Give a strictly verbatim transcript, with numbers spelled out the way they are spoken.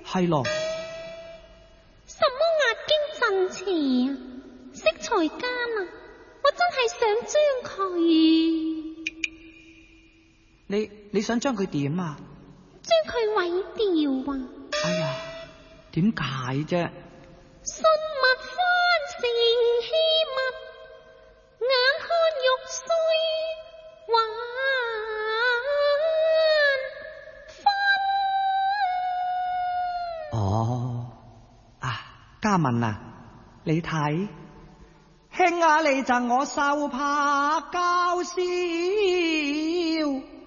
係咯。 什麼壓經震邪啊，色彩間啊，我真係想將佢， 你你想將佢點啊？ 將佢毀掉啊！ 哎呀，點解啫？ 信物歡成器物，眼看玉碎還分。 哦，啊，嘉文啊，你睇，兄啊，你贈我繡帕交宵。